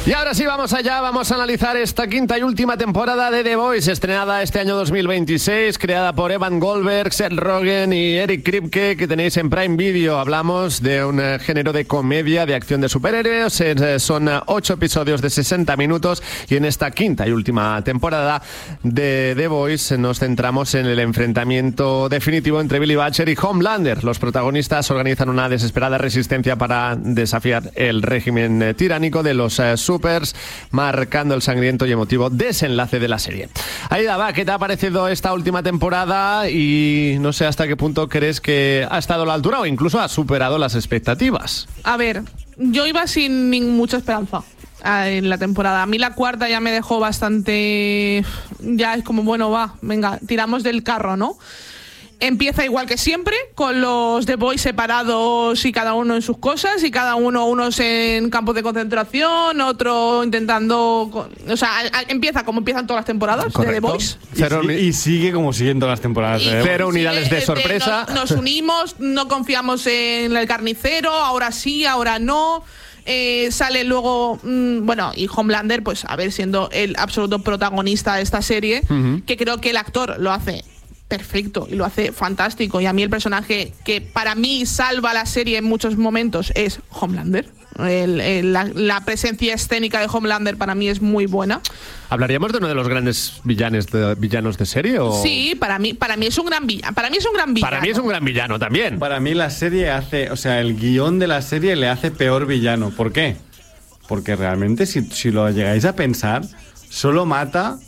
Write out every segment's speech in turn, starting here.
Y ahora sí, vamos allá, vamos a analizar esta quinta y última temporada de The Voice, estrenada este año 2026, creada por Evan Goldberg, Seth Rogen y Eric Kripke, que tenéis en Prime Video. Hablamos de un género de comedia, de acción de superhéroes. Son 8 episodios de 60 minutos y en esta quinta y última temporada de The Voice nos centramos en el enfrentamiento definitivo entre Billy Butcher y Homelander. Los protagonistas organizan una desesperada resistencia para desafiar el régimen tiránico de los supers, marcando el sangriento y emotivo desenlace de la serie. Aida, va, ¿qué te ha parecido esta última temporada? Y no sé hasta qué punto crees que ha estado a la altura o incluso ha superado las expectativas. A ver, yo iba sin mucha esperanza en la temporada. A mí la cuarta ya me dejó bastante... Ya es como, bueno, va, venga, tiramos del carro, ¿no? Empieza igual que siempre, con los The Boys separados y cada uno en sus cosas, y cada unos en campos de concentración, otro intentando... O sea, empieza como empiezan todas las temporadas. Correcto. De The Boys. Y sigue como siguiendo las temporadas. Cero unidades de sorpresa. Nos unimos, no confiamos en el carnicero, ahora sí, ahora no... sale luego, bueno, y Homelander, pues a ver, siendo el absoluto protagonista de esta serie, que creo que el actor lo hace perfecto y lo hace fantástico. Y a mí el personaje que para mí salva la serie en muchos momentos es Homelander. La presencia escénica de Homelander para mí es muy buena. ¿Hablaríamos de uno de los grandes villanos de serie? ¿O? Sí, para mí es un gran villano. Para mí es un gran villano. Para mí es un gran villano también. Para mí la serie hace... O sea, el guión de la serie le hace peor villano. ¿Por qué? Porque realmente, si lo llegáis a pensar, solo mata...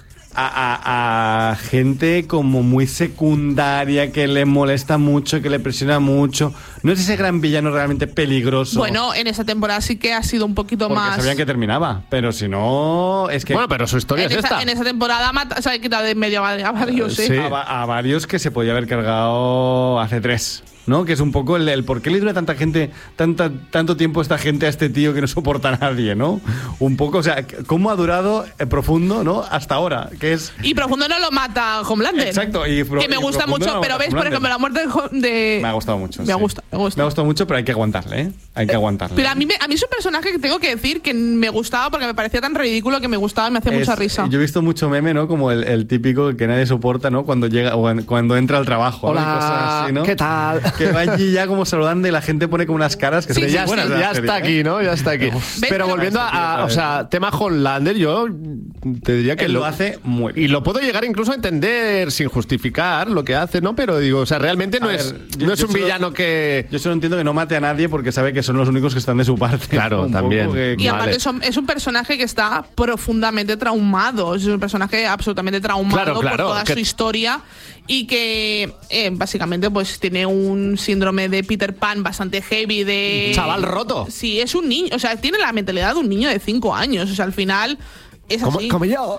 A gente como muy secundaria, que le molesta mucho, que le presiona mucho. No es ese gran villano realmente peligroso. Bueno, en esa temporada sí que ha sido un poquito porque más... sabían que terminaba, pero si no, es que... Bueno, pero su historia es esta. En esa temporada se ha quitado de en medio a varios, Sí. A varios que se podía haber cargado hace 3, ¿no? Que es un poco el por qué le dura tanta gente, tanto tiempo esta gente a este tío que no soporta a nadie, ¿no? Un poco, o sea, cómo ha durado Profundo, ¿no? Hasta ahora, que es... Y Profundo no lo mata Homelander. Exacto. Que me gusta mucho, pero ves, por ejemplo, la muerte de... Me ha gustado mucho. Me gusta. Me ha gustado mucho, pero hay que aguantarle, ¿eh? Hay que aguantarle. Pero a mí es un personaje que tengo que decir que me gustaba porque me parecía tan ridículo que me gustaba y me hacía mucha risa. Yo he visto mucho meme, ¿no? Como el típico que nadie soporta, ¿no? Cuando llega o cuando entra al trabajo. Hola, ¿no? Y cosas así, ¿no? ¿qué tal? Que va allí ya como saludando y la gente pone como unas caras que Sí, son sí, muy buenas. sí. de la Ya serie, está aquí, ¿no? Ya está aquí. Pero volviendo o sea, tema Homelander, yo te diría que él lo hace muy bien. Y lo puedo llegar incluso a entender sin justificar lo que hace, ¿no? Pero digo, o sea, realmente no es un villano que... Yo solo entiendo que no mate a nadie porque sabe que son los únicos que están de su parte. Claro, también. Y aparte Vale. es un personaje que está profundamente traumado. Es un personaje absolutamente traumado por toda su historia y que básicamente pues tiene un síndrome de Peter Pan bastante heavy de... Chaval roto. Sí, es un niño. O sea, tiene la mentalidad de un niño de 5 años. O sea, al final... Es así. Como yo.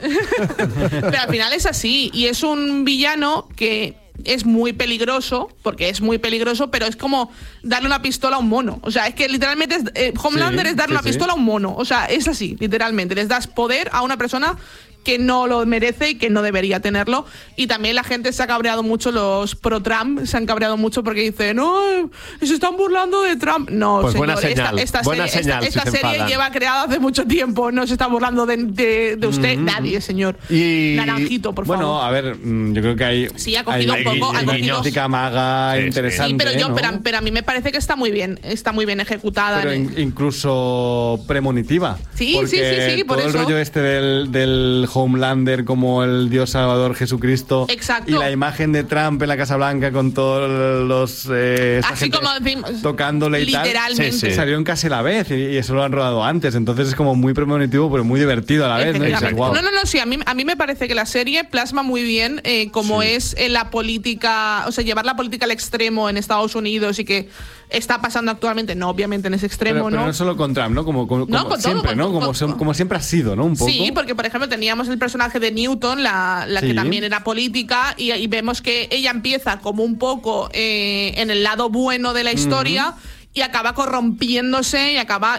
Pero al final es así. Y es un villano que es muy peligroso, porque es muy peligroso, pero es como darle una pistola a un mono. O sea, es que literalmente Homelander es darle una pistola a un mono. O sea, es así, literalmente. Les das poder a una persona que no lo merece y que no debería tenerlo. Y también la gente se ha cabreado mucho, los pro-Trump se han cabreado mucho porque dicen, no, se están burlando de Trump. No, pues señor, buena señal, esta serie lleva creada hace mucho tiempo, no se está burlando de usted, nadie, señor. Y... Naranjito, por favor. Bueno, a ver, yo creo que hay... Sí, ha cogido un poco... Hay mística maga interesante, sí, pero, ¿no? pero a mí me parece que está muy bien ejecutada. Pero incluso premonitiva. Sí, porque por todo eso. el rollo este del Homelander como el Dios Salvador Jesucristo. Exacto. Y la imagen de Trump en la Casa Blanca con todos los... así como decimos, tocándole y literalmente. tal. Sí. Salieron casi a la vez y eso lo han rodado antes. Entonces es como muy premonitivo, pero muy divertido a la vez, ¿no? Y dices, wow. No, sí, a mí me parece que la serie plasma muy bien cómo es la política, o sea, llevar la política al extremo en Estados Unidos y que está pasando actualmente, no obviamente en ese extremo, pero no solo con Trump, ¿no? Como siempre, ¿no? Como siempre ha sido, ¿no? Un poco. Sí, porque por ejemplo teníamos el personaje de Newton, la que también era política, y vemos que ella empieza como un poco en el lado bueno de la historia, y acaba corrompiéndose y acaba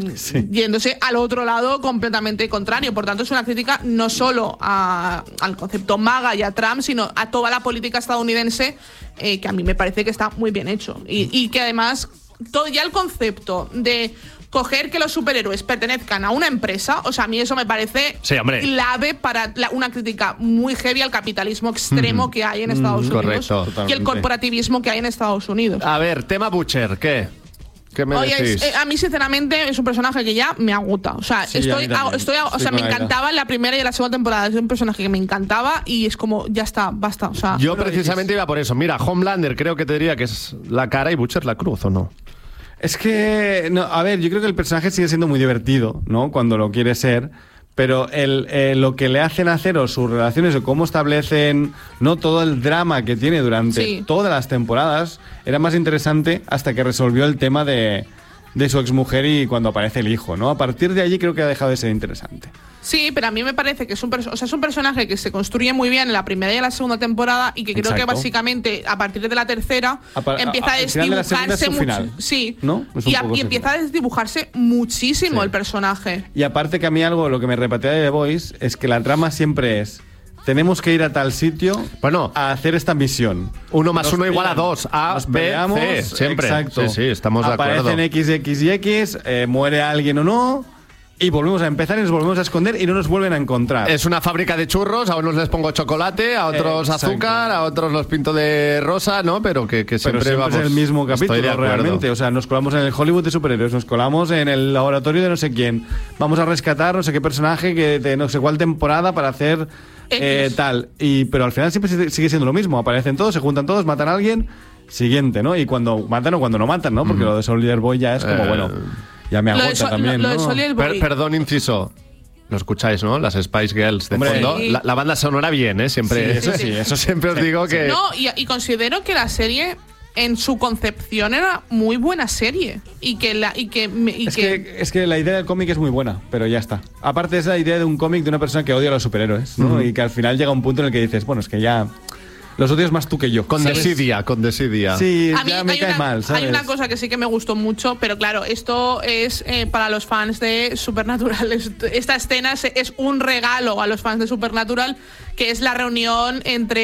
yéndose al otro lado completamente contrario. Por tanto, es una crítica no solo al concepto MAGA y a Trump, sino a toda la política estadounidense, que a mí me parece que está muy bien hecho. Y que además, todo ya el concepto de coger que los superhéroes pertenezcan a una empresa, o sea, a mí eso me parece clave para una crítica muy heavy al capitalismo extremo que hay en Estados Unidos y el corporativismo que hay en Estados Unidos. A ver, tema Butcher, ¿qué me decís? A mí sinceramente es un personaje que ya me agota. O sea, Sí, me encantaba en la primera y en la segunda temporada. Es un personaje que me encantaba y es como, ya está, basta. O sea, yo precisamente iba por eso. Mira, Homelander creo que te diría que es la cara y Butcher la cruz, ¿o no? Es que, no, a ver, yo creo que el personaje sigue siendo muy divertido, ¿no? Cuando lo quiere ser, pero lo que le hacen hacer o sus relaciones o cómo establecen, no todo el drama que tiene durante todas las temporadas, era más interesante hasta que resolvió el tema de su exmujer y cuando aparece el hijo, ¿no? A partir de allí creo que ha dejado de ser interesante. Sí, pero a mí me parece que es un personaje que se construye muy bien en la primera y en la segunda temporada y que creo que básicamente a partir de la tercera empieza a desdibujarse mucho. Sí, ¿no? Y empieza a desdibujarse muchísimo el personaje. Y aparte que a mí lo que me repatea de The Voice es que la trama siempre es: tenemos que ir a tal sitio a hacer esta misión. 1 más 1 igual a 2. A, B, C. Siempre. Exacto. Sí, estamos de acuerdo. Aparecen X, X y X, muere alguien o no, y volvemos a empezar y nos volvemos a esconder y no nos vuelven a encontrar. Es una fábrica de churros, a unos les pongo chocolate, a otros azúcar, a otros los pinto de rosa, ¿no? Pero que siempre vamos... es el mismo capítulo realmente. O sea, nos colamos en el Hollywood de superhéroes, nos colamos en el laboratorio de no sé quién. Vamos a rescatar no sé qué personaje de no sé cuál temporada para hacer tal. Pero al final siempre sigue siendo lo mismo. Aparecen todos, se juntan todos, matan a alguien, siguiente, ¿no? Y cuando matan o cuando no matan, ¿no? Porque lo de Soldier Boy ya es como, bueno... Ya me agota también, ¿no? Perdón, inciso. Lo escucháis, ¿no? Las Spice Girls de fondo. Sí. La banda sonora bien, ¿eh? Siempre, eso siempre os digo que... No, y considero que la serie en su concepción era muy buena serie. Es que la idea del cómic es muy buena, pero ya está. Aparte es la idea de un cómic de una persona que odia a los superhéroes, ¿no? Y que al final llega un punto en el que dices, bueno, es que ya... Los odias más tú que yo. Con desidia. Sí, ya me cae mal, ¿sabes? Hay una cosa que sí que me gustó mucho, pero claro, esto es para los fans de Supernatural. Esta escena es un regalo a los fans de Supernatural, que es la reunión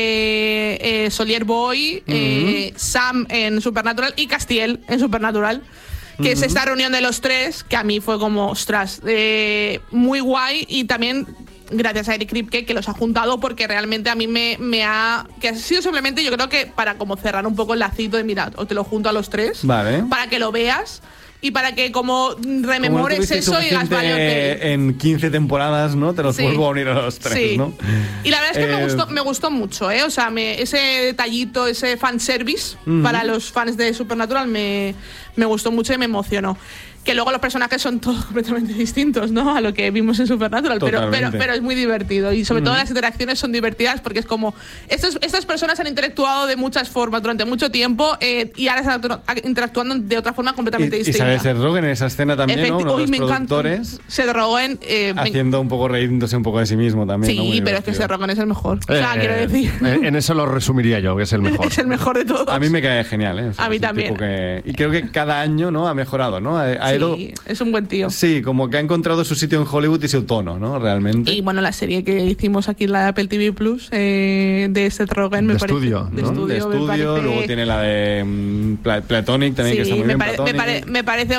entre Soldier Boy, Sam en Supernatural y Castiel en Supernatural. Que es esta reunión de los tres, que a mí fue como, ostras, muy guay. Y también gracias a Eric Kripke, que los ha juntado, porque realmente a mí me ha... Que ha sido simplemente, yo creo que para como cerrar un poco el lacito de, mira, o te lo junto a los tres, vale, para que lo veas y para que como rememores eso y digas, vale, okay. En 15 temporadas, ¿no? Te los vuelvo a unir a los tres, ¿no? Y la verdad es que me gustó mucho, ¿eh? O sea, ese detallito, ese fanservice para los fans de Supernatural me gustó mucho y me emocionó. Que luego los personajes son todos completamente distintos, ¿no? A lo que vimos en Supernatural, pero es muy divertido. Y sobre todo las interacciones son divertidas porque es como... Estas personas han interactuado de muchas formas durante mucho tiempo y ahora están interactuando de otra forma completamente distinta. Y sale Seth Rogen en esa escena también, ¿no? Uno de los productores. Seth Rogen... haciendo un poco, reíndose un poco de sí mismo también. Sí, ¿no? pero es que Seth Rogen es el mejor. O sea, quiero decir... En eso lo resumiría yo, que es el mejor. Es el mejor de todos. A mí me cae genial, ¿eh? O sea, a mí también. Y creo que cada año, ¿no? Ha mejorado, ¿no? Sí, es un buen tío. Sí, como que ha encontrado su sitio en Hollywood y su tono, ¿no? Realmente. Y bueno, la serie que hicimos aquí, la de Apple TV Plus, de Seth Rogen, me parece. De estudio, luego tiene la de Platonic también, que está muy bien. Me parece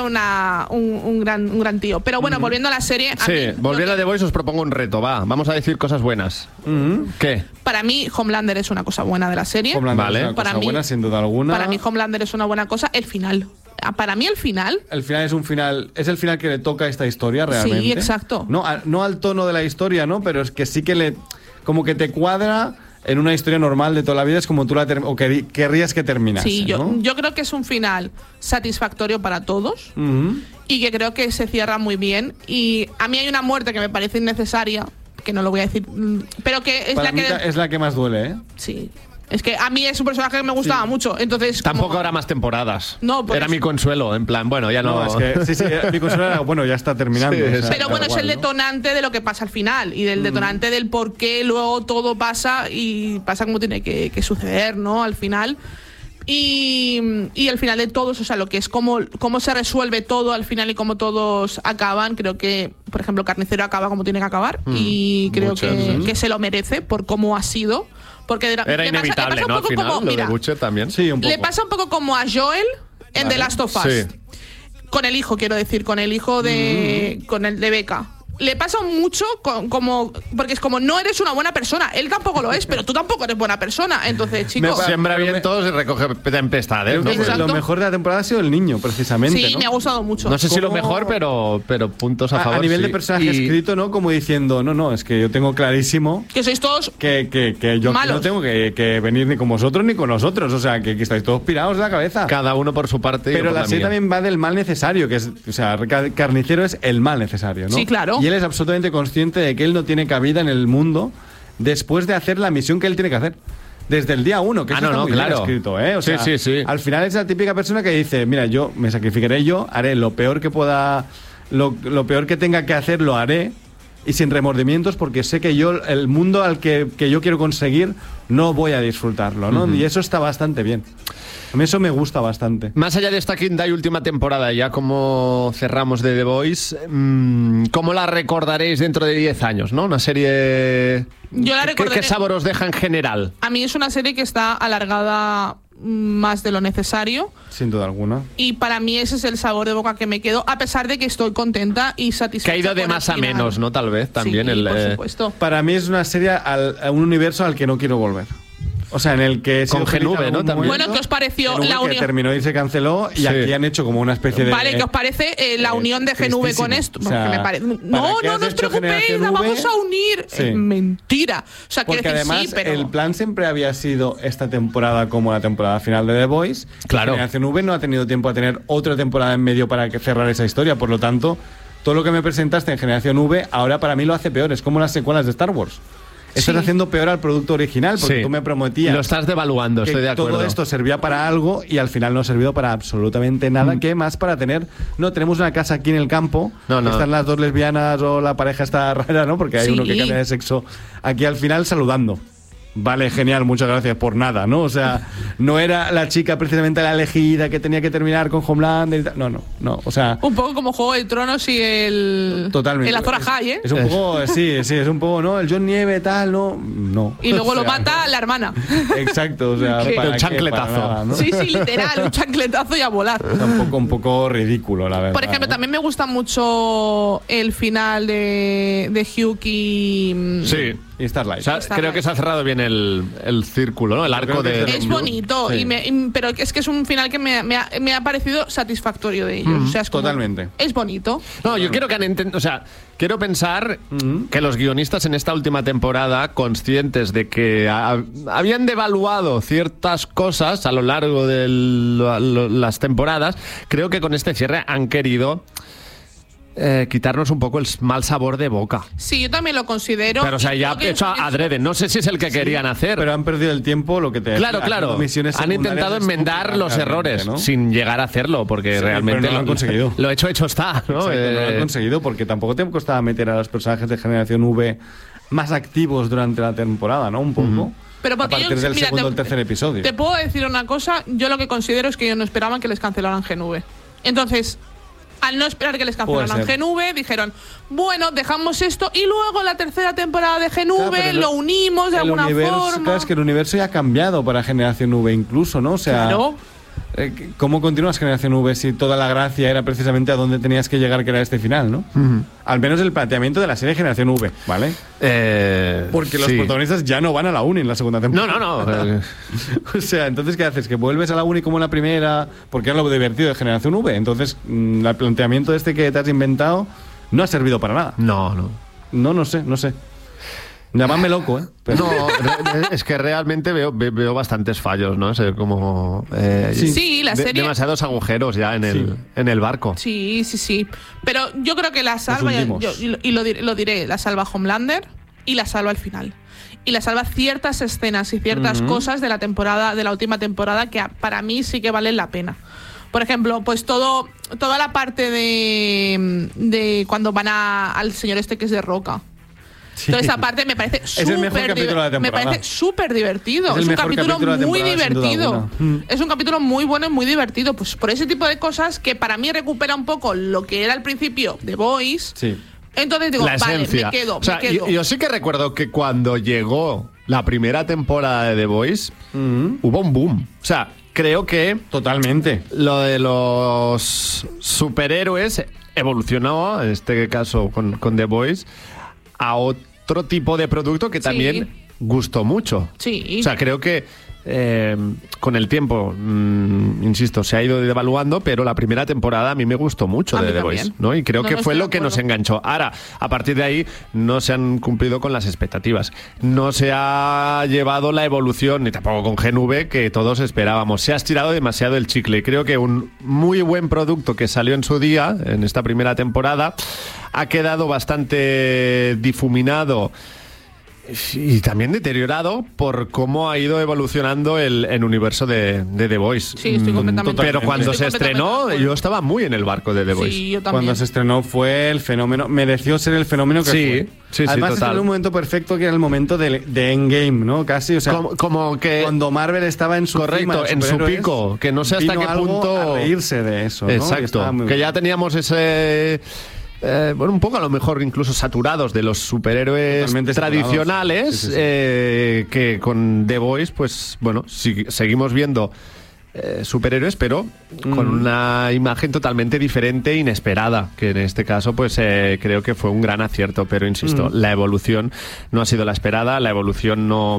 un gran tío. Pero bueno, volviendo a la serie... volviendo a The Voice os propongo un reto, vamos a decir cosas buenas. ¿Qué? Para mí, Homelander es una cosa buena de la serie. Homelander es una cosa buena, sin duda alguna. Para mí, Homelander es una buena cosa. El final... Para mí el final es el final que le toca a esta historia realmente. Sí, exacto. No al tono de la historia, ¿no? Pero es que sí que como que te cuadra en una historia normal de toda la vida, es como tú o querrías que terminase. Sí, ¿no? yo creo que es un final satisfactorio para todos y que creo que se cierra muy bien. Y a mí hay una muerte que me parece innecesaria, que no lo voy a decir, pero que es es la que más duele, ¿eh? Sí. Es que a mí es un personaje que me gustaba mucho, entonces... Tampoco habrá más temporadas. No, era mi consuelo, en plan, bueno, ya no... es que, sí, mi consuelo era, bueno, ya está terminando. Sí, pero bueno, es el detonante de lo que pasa al final y del detonante del por qué luego todo pasa y pasa como tiene que suceder, ¿no? Al final... Y al final de todos, o sea, lo que es cómo se resuelve todo al final y cómo todos acaban, creo que, por ejemplo, Carnicero acaba como tiene que acabar y creo que se lo merece por cómo ha sido. Porque era inevitable, ¿no? Al final, lo de Butcher también. Sí, un poco. Le pasa un poco como a Joel en The Last of Us. Sí. Con el hijo, quiero decir, con el hijo con el de Becca. Le pasa mucho porque es como, no eres una buena persona. Él tampoco lo es, pero tú tampoco eres buena persona. Entonces, chicos, Siembra vientos y recoge tempestades. Creo que Exacto. lo mejor de la temporada ha sido el niño, precisamente. sí, ¿no? me ha gustado mucho. No sé si lo ¿Cómo? mejor, pero puntos a favor. A nivel sí. de personaje Y- escrito, ¿no? Como diciendo, no, es que yo tengo clarísimo Que sois todos que yo aquí malos. no tengo que venir ni con vosotros ni con nosotros. O sea, que estáis todos pirados de la cabeza. Cada uno por su parte. y yo Pero por la serie mía. también va del mal necesario, que es, o sea, Carnicero es el mal necesario, ¿no? Sí, claro. Y él es absolutamente consciente de que él no tiene cabida en el mundo después de hacer la misión que él tiene que hacer. Desde el día 1, que eso está muy bien escrito, ¿eh? O sea, Sí. al final es la típica persona que dice, mira, yo me sacrificaré yo, haré lo peor que pueda, lo peor que tenga que hacer, lo haré, y sin remordimientos, porque sé que yo, el mundo al que yo quiero conseguir, no voy a disfrutarlo, ¿no? Y eso está bastante bien. A mí eso me gusta bastante. Más allá de esta quinta y última temporada, ya como cerramos de The Voice, ¿cómo la recordaréis dentro de 10 años, no? Una serie... Yo la ¿Qué recordaré- sabor os deja en general? A mí es una serie que está alargada más de lo necesario. Sin duda alguna. Y para mí ese es el sabor de boca que me quedo, a pesar de que estoy contenta y Que satisfecha. ha ido de con el más a final. menos, ¿no? Tal vez también. Sí, por supuesto. Para mí es una serie a un universo al que no quiero volver. O sea, en el que he sido Con feliz GNV, en algún ¿no? También. momento. Bueno, ¿qué os pareció GNV la que unión? terminó y se canceló, y Sí. aquí han hecho como una especie de... Vale, ¿qué os parece la unión de GNV con tristísimo. esto? O sea, Porque me parece... ¿para No, qué no has os hecho preocupéis, Generación la V? vamos a unir. Sí. Es mentira. O sea, quiero Porque decir, además sí, pero... el plan siempre había sido esta temporada como la temporada final de The Voice. Claro. Generación V no ha tenido tiempo a tener otra temporada en medio para cerrar esa historia. Por lo tanto, todo lo que me presentaste en Generación V ahora para mí lo hace peor. Es como las secuelas de Star Wars. Estás Sí. haciendo peor al producto original porque Sí. tú me prometías Lo estás devaluando, que estoy de acuerdo. todo esto servía para algo y al final no ha servido para absolutamente nada. ¿Qué más para tener? No, tenemos una casa aquí en el campo. No. Están las dos lesbianas o la pareja está rara, ¿no? Porque hay Sí. uno que cambia de sexo aquí al final saludando. Vale, genial, muchas gracias por nada, ¿no? O sea, no era la chica precisamente la elegida que tenía que terminar con Homelander y tal. No. O sea, Un poco como Juego de Tronos y el... totalmente. El Azor Ahai, ¿eh? Es un poco, sí, es un poco, ¿no? El John Nieve, tal, ¿no? No. Y luego O lo sea, mata la hermana. Exacto, o sea, Sí. ¿para Un qué? chancletazo. Para nada, ¿no? Sí, literal, un chancletazo y a volar. Está un poco ridículo, la verdad. Por ejemplo, ¿no? también me gusta mucho el final de Hugh y... Sí. Y Starlight. O sea, Starlight. creo que se ha cerrado bien el círculo, ¿no? El arco creo que de... Es bonito, Sí. pero es que es un final que me ha parecido satisfactorio de ellos. O sea, es como- Totalmente. Es bonito. No, yo quiero que han entendido, o sea, quiero pensar que los guionistas en esta última temporada, conscientes de que habían devaluado ciertas cosas a lo largo de las temporadas, creo que con este cierre han querido quitarnos un poco el mal sabor de boca. Sí, yo también lo considero. Pero, o sea, y ya creo que hecho eso- adrede. No sé si es el que querían hacer. Pero han perdido el tiempo, lo que te Claro, decía, claro. haciendo misiones Han intentado secundarias enmendar estúpidas, los realmente, errores ¿no? sin llegar a hacerlo, porque Sí, realmente pero no lo han conseguido. Lo hecho está, ¿no? Exacto, no lo han conseguido porque tampoco te costaba meter a los personajes de Generación V más activos durante la temporada, ¿no? Un poco. Pero a porque partir yo- del mira, segundo o el tercer episodio. Te puedo decir una cosa, yo lo que considero es que ellos no esperaban que les cancelaran GNV. Entonces, al no esperar que les cancelaran Puede ser. GNV, dijeron, bueno, dejamos esto y luego la tercera temporada de GNV Claro, pero lo unimos de el alguna universo, forma. Claro, es que el universo ya ha cambiado para Generación V incluso, ¿no? O sea, Claro. ¿cómo continúas Generación V si toda la gracia era precisamente a donde tenías que llegar, que era este final, ¿no? Al menos el planteamiento de la serie Generación V, ¿vale? Porque los sí. protagonistas ya no van a la uni en la segunda No, temporada. no. O sea, entonces, ¿qué haces? ¿Que vuelves a la uni como en la primera? Porque era lo divertido de Generación V. Entonces, el planteamiento este que te has inventado no ha servido para nada. No. No sé. Llamadme loco, ¿eh? Pero- No, es que realmente veo bastantes fallos, ¿no? Es como... Sí, la serie- demasiados agujeros ya en el barco. Sí. Pero yo creo que la salva, hundimos. y lo diré, la salva Homelander y la salva al final. Y la salva ciertas escenas y ciertas cosas de la última temporada que para mí sí que valen la pena. Por ejemplo, pues toda la parte de cuando van al señor este que es de Roca. Sí. Toda esa parte me parece Es el mejor capítulo de la me temporada. parece súper divertido. Es el Es un mejor capítulo capítulo de la muy temporada, sin duda divertido. alguna. Es un capítulo muy bueno y muy divertido. Pues por ese tipo de cosas que para mí recupera un poco lo que era al principio de Boys. Sí. Entonces digo, La vale, esencia. me quedo. O sea, yo sí que recuerdo que cuando llegó la primera temporada de The Voice, hubo un boom. O sea, creo que Totalmente. lo de los superhéroes evolucionó, en este caso con The Boys, a otro tipo de producto que también gustó mucho. Sí. O sea, creo que con el tiempo, insisto, se ha ido devaluando, pero la primera temporada a mí me gustó mucho de The Voice, ¿no? Y creo que fue lo que nos enganchó. Ahora, a partir de ahí, no se han cumplido con las expectativas. No se ha llevado la evolución, ni tampoco con GNV, que todos esperábamos. Se ha estirado demasiado el chicle. Y creo que un muy buen producto que salió en su día, en esta primera temporada, ha quedado bastante difuminado y también deteriorado por cómo ha ido evolucionando el universo de The Voice. Sí, estoy completamente. Pero cuando se estrenó, yo estaba muy en el barco de The Voice. Sí, yo también. Cuando se estrenó fue el fenómeno, mereció ser el fenómeno que fue. Sí, además total. en un momento perfecto que era el momento de Endgame, ¿no? Casi, o sea, como que cuando Marvel estaba en su cima de en su superhéroes, pico, que no sé hasta vino qué algo punto a reírse de eso, ¿no? Exacto, que ya teníamos ese bueno, un poco a lo mejor incluso saturados de los superhéroes Totalmente tradicionales, sí. que con The Voice, pues bueno, seguimos viendo superhéroes, pero con una imagen totalmente diferente e inesperada, que en este caso pues creo que fue un gran acierto, pero insisto, la evolución no ha sido la esperada, la evolución no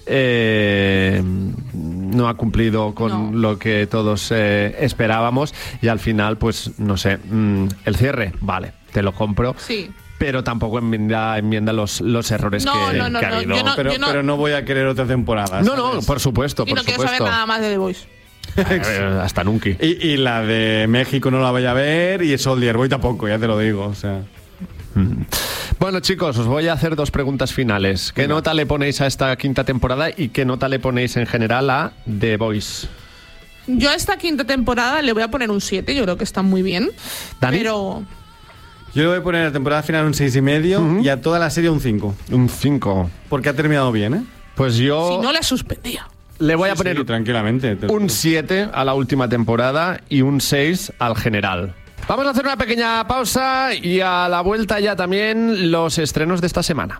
ha cumplido con lo que todos esperábamos, y al final pues no sé, el cierre, vale, te lo compro. Sí. Pero tampoco enmienda los errores que ha habido. Pero no voy a querer otra temporada. No, por supuesto. Y no quiero saber nada más de The Voice. Hasta nunca. Y la de México no la voy a ver, y Soldier Boy tampoco, ya te lo digo. O sea. Bueno, chicos, os voy a hacer 2 preguntas finales. ¿Qué nota le ponéis a esta quinta temporada y qué nota le ponéis en general a The Voice? Yo a esta quinta temporada le voy a poner un 7, yo creo que está muy bien. ¿Dani? Pero Yo le voy a poner a la temporada final un 6,5 y a toda la serie un 5. Un 5. Porque ha terminado bien, ¿eh? Pues yo si no la suspendía. le voy a poner tranquilamente. un 7 a la última temporada y un 6 al general. Vamos a hacer una pequeña pausa y a la vuelta ya también los estrenos de esta semana.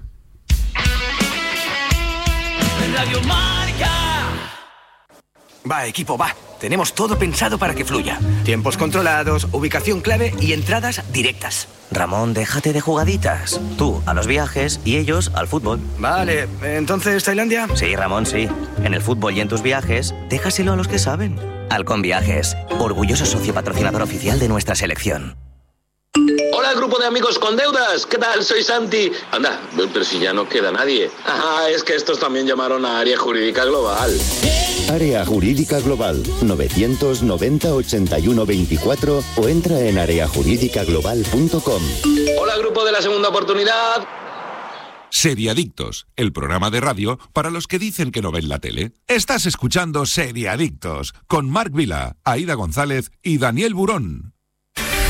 Radio Marca. Va, equipo, va. Tenemos todo pensado para que fluya. Tiempos controlados, ubicación clave y entradas directas. Ramón, déjate de jugaditas. Tú a los viajes y ellos al fútbol. Vale, ¿entonces Tailandia? Sí, Ramón, sí. En el fútbol y en tus viajes, déjaselo a los que saben. Halcón Viajes, orgulloso socio patrocinador oficial de nuestra selección. Hola, grupo de amigos con deudas. ¿Qué tal? Soy Santi. Anda, pero si ya no queda nadie. Ah, es que estos también llamaron a Área Jurídica Global. Área Jurídica Global, 990 81 24 o entra en areajuridicaglobal.com. Hola, grupo de la segunda oportunidad. Seriadictos, el programa de radio para los que dicen que no ven la tele. Estás escuchando Seriadictos con Marc Vila, Aida González y Daniel Burón.